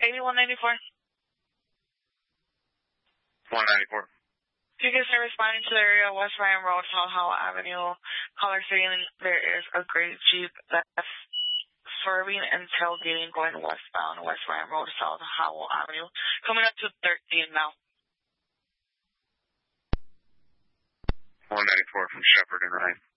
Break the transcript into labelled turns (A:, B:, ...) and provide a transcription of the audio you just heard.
A: 8194.
B: 194.
A: Tickets are responding to the area of West Ryan Road, South Howell Avenue. Caller saying there is a gray Jeep that's swerving and tailgating going westbound, West Ryan Road, South Howell Avenue. Coming up to 13 now.
B: 194 from Shepherd and Ryan.